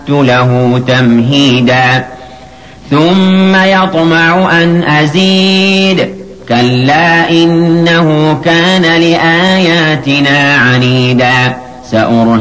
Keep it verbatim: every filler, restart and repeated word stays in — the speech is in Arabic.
ومهدت له تمهيدا ثم يطمع أن أزيد كلا إنه كان لآياتنا عنيدا سأرهقه